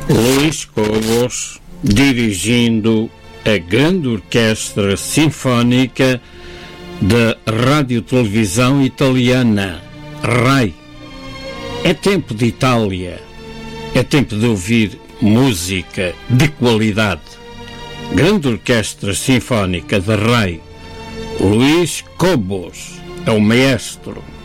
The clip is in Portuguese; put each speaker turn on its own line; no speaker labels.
Luís Cobos, dirigindo a grande orquestra sinfónica da Rádio-Televisão Italiana, RAI. É tempo de Itália, é tempo de ouvir música de qualidade. Grande orquestra sinfónica da RAI, Luís Cobos é o maestro.